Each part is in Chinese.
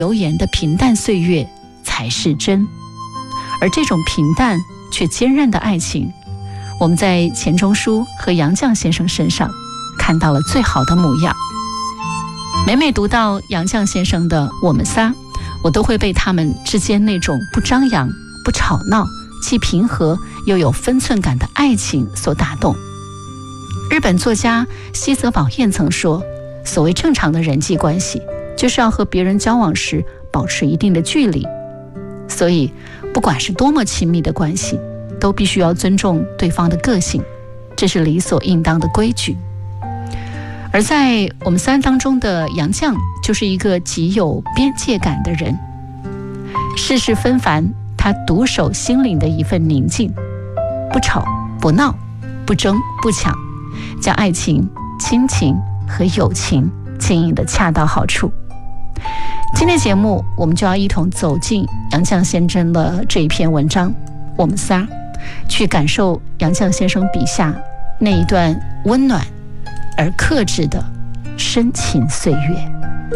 油盐的平淡岁月才是真。而这种平淡却坚韧的爱情，我们在钱钟书和杨绛先生身上看到了最好的模样。每每读到杨绛先生的《我们仨》，我都会被他们之间那种不张扬、不吵闹、既平和又有分寸感的爱情所打动。日本作家西泽保彦曾说，所谓正常的人际关系，就是要和别人交往时保持一定的距离。所以不管是多么亲密的关系，都必须要尊重对方的个性，这是理所应当的规矩。而在我们仨当中的杨绛，就是一个极有边界感的人。世事纷繁，他独守心灵的一份宁静，不吵不闹，不争不抢，将爱情、亲情和友情经营得恰到好处。今天节目我们就要一同走进杨绛先生的这一篇文章《我们仨》，去感受杨绛先生笔下那一段温暖而克制的深情岁月。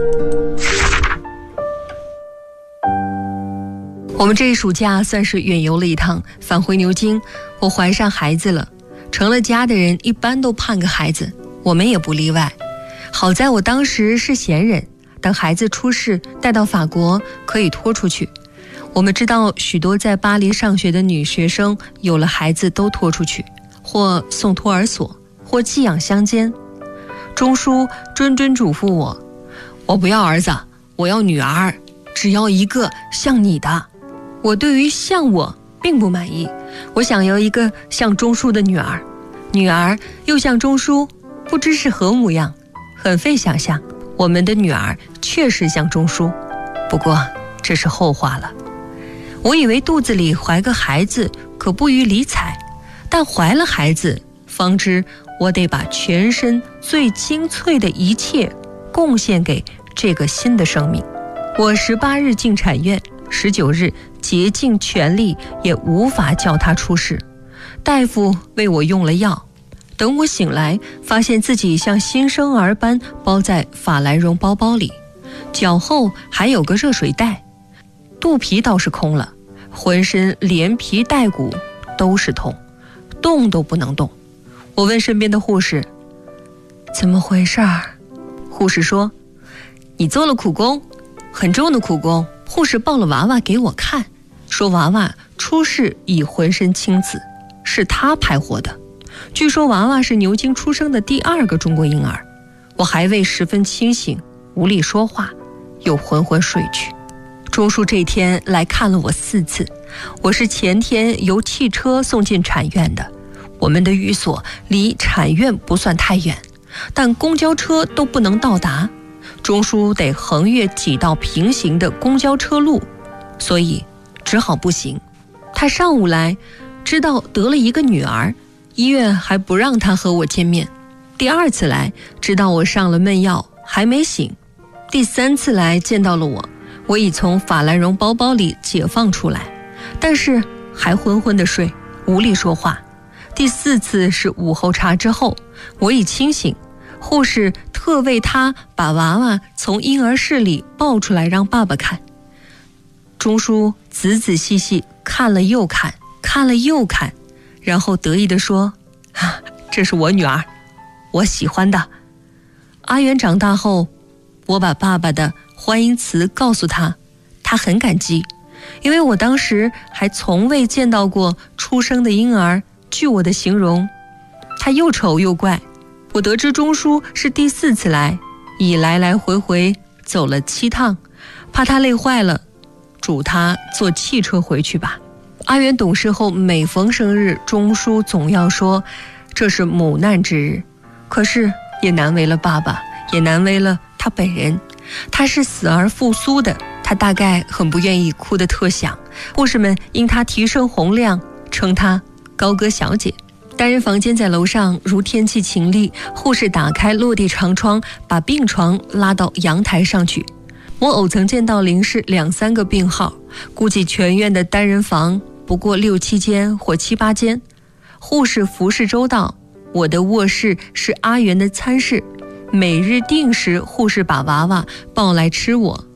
我们这一暑假算是远游了一趟，返回牛津，我怀上孩子了。成了家的人一般都盼个孩子，我们也不例外。好在我当时是闲人，等孩子出世带到法国可以拖出去。我们知道许多在巴黎上学的女学生有了孩子都拖出去，或送托儿所，或寄养乡间。钟书谆谆嘱咐我不要儿子，我要女儿，只要一个像你的。我对于像我并不满意，我想要一个像钟书的女儿，女儿又像钟书，不知是何模样。很费想象，我们的女儿确实像钟书，不过这是后话了。我以为肚子里怀个孩子可不予理睬，但怀了孩子，方知我得把全身最精粹的一切贡献给这个新的生命。我18日进产院，19日竭尽全力也无法叫他出世。大夫为我用了药，等我醒来，发现自己像新生儿般包在法兰绒包包里，脚后还有个热水袋，肚皮倒是空了，浑身连皮带骨都是痛，动都不能动。我问身边的护士怎么回事儿，护士说你做了苦工，很重的苦工。护士抱了娃娃给我看，说娃娃出世已浑身青紫，是他派活的。据说娃娃是牛津出生的第2个中国婴儿。我还未十分清醒，无力说话，又昏昏睡去。钟书这天来看了我4次，我是前天由汽车送进产院的。我们的寓所离产院不算太远，但公交车都不能到达，钟书得横越几道平行的公交车路，所以只好步行。他上午来，知道得了一个女儿，医院还不让他和我见面。第2次来，知道我上了闷药，还没醒。第3次来见到了我已从法兰绒包包里解放出来，但是还昏昏的睡，无力说话。第4次是午后茶之后，我已清醒，护士特为他把娃娃从婴儿室里抱出来让爸爸看。钟书仔仔细细看了又看，看了又看，然后得意地说这是我女儿，我喜欢的。阿元长大后，我把爸爸的欢迎词告诉他，他很感激，因为我当时还从未见到过出生的婴儿。据我的形容，他又丑又怪。我得知钟书是第4次来，已来来回回走了7趟，怕他累坏了，嘱他坐汽车回去吧。阿元懂事后，每逢生日，钟书总要说这是母难之日，可是也难为了爸爸，也难为了他本人。他是死而复苏的，他大概很不愿意哭得特响。护士们因他提升洪亮，称他高歌小姐。单人房间在楼上，如天气晴丽，护士打开落地长窗，把病床拉到阳台上去。我偶曾见到临室2、3个病号，估计全院的单人房不过6、7间或7、8间。护士服侍周到，我的卧室是阿元的餐室，每日定时护士把娃娃抱来吃我。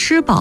吃饱